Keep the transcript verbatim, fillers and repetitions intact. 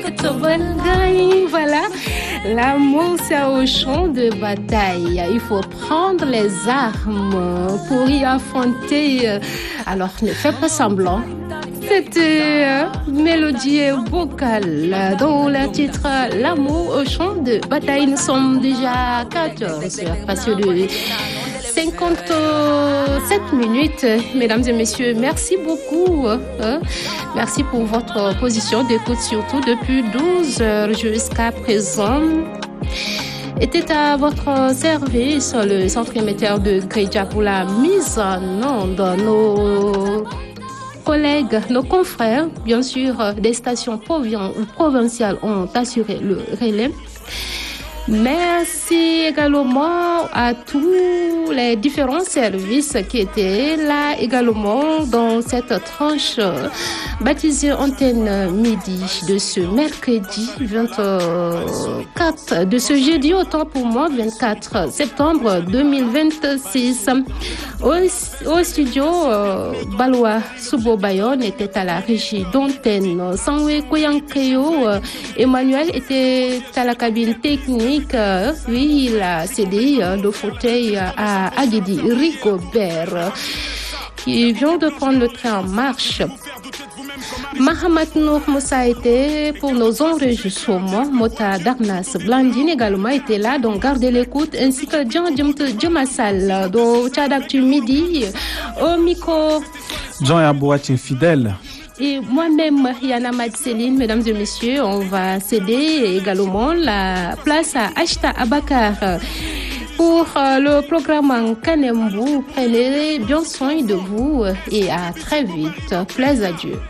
Voilà, l'amour c'est au champ de bataille. Il faut prendre les armes pour y affronter. Alors ne fais pas semblant. C'était euh, mélodie vocale dans le titre L'amour au champ de bataille. Nous sommes déjà à quatorze heures, passé de cinquante-sept minutes. Mesdames et messieurs, merci beaucoup. Euh, merci pour votre position d'écoute, surtout depuis douze heures jusqu'à présent. Était à votre service le centre émetteur de Grédia pour la mise en onde. Nos collègues, nos confrères, bien sûr, des stations provinciales ont assuré le relais. Merci également à tous les différents services qui étaient là également dans cette tranche baptisée Antenne Midi de ce mercredi vingt-quatre, de ce jeudi autant pour moi, vingt-quatre septembre deux mille vingt-six. Au, au studio, euh, Balois Soubo Bayonne était à la régie d'antenne. Sanwe Koyankeo, euh, Emmanuel était à la cabine technique. Euh, oui, il a cédé euh, le fauteuil à Agidi Rigobert, qui vient de prendre le train en marche. Mahamat Nour Moussa était pour nos enregistrements. Mota Darnas Blandine également était là, donc gardez l'écoute, ainsi que Jean Djumassal, donc Tchadaktu Midi, au micro. Jean Abouati fidèle. Et moi-même, Yana Madseline, mesdames et messieurs, on va céder également la place à Ashta Abakar. Pour le programme en Kanembu, prenez bien soin de vous et à très vite. Plaise à Dieu.